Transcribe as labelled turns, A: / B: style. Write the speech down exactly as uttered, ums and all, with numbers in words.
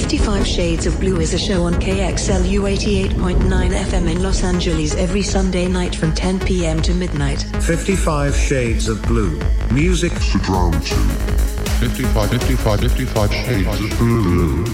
A: fifty-five Shades of Blue is a show on K X L U eighty-eight point nine F M in Los Angeles every Sunday night from ten p.m. to midnight.
B: fifty-five Shades of Blue. Music to drown to.
C: fifty-five, fifty-five, fifty-five Shades of Blue.